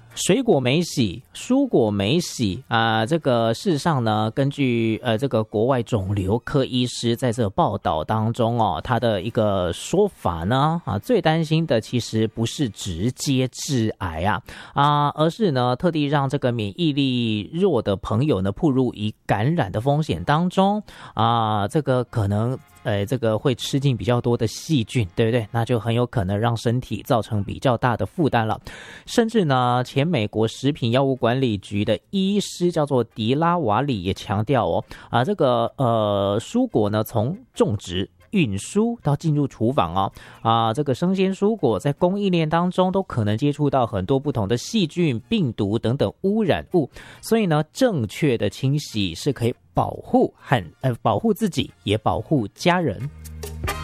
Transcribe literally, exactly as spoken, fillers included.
水果没洗，蔬果没洗啊、呃！这个事实上呢，根据呃这个国外肿瘤科医师在这个报道当中哦，他的一个说法呢啊，最担心的其实不是直接致癌啊啊，而是呢特地让这个免疫力弱的朋友呢暴露于感染的风险当中啊，这个可能。呃，这个会吃进比较多的细菌，对不对？那就很有可能让身体造成比较大的负担了。甚至呢，前美国食品药物管理局的医师叫做迪拉瓦里也强调哦，啊，这个呃蔬果呢，从种植、运输到进入厨房哦，啊，这个生鲜蔬果在供应链当中都可能接触到很多不同的细菌、病毒等等污染物，所以呢，正确的清洗是可以保护和呃保护自己，也保护家人。